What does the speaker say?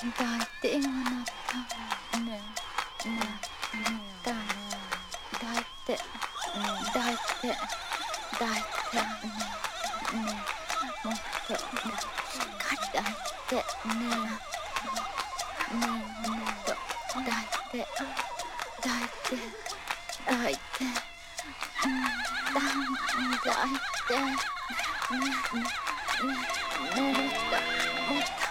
抱いてよあなたねえねえ抱いて抱いて抱いてねえもっとしっかり抱いてねえねえもっと抱いて抱いて抱いて抱いてねえねえねえもっと